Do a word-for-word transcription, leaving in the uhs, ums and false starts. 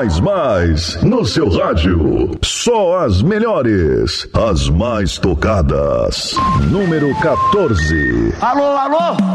Mais, mais, no seu rádio. Só as melhores, as mais tocadas. Número quatorze. Alô, alô?